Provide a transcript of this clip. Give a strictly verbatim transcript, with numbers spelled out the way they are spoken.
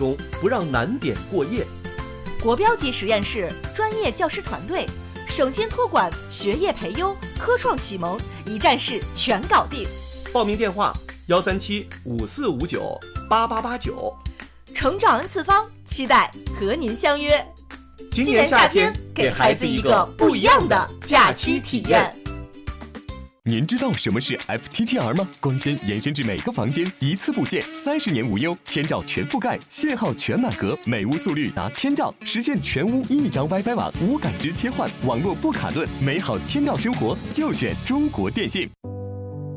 中，不让难点过夜。 国标级实验室，专业教师团队，省心托管，学业培优，科创启蒙，一站式全搞定。 报名电话：幺三七五四五九八八八九。 成长 N 次方，期待和您相约。 今年夏天，给孩子一个不一样的假期体验。 您知道什么是 F T T R 吗？光纤延伸至每个房间，一次布线，三十年无忧，千兆全覆盖，信号全满格，每屋速率达千兆，实现全屋一张 WiFi 网，无感知切换，网络不卡顿，美好千兆生活就选中国电信。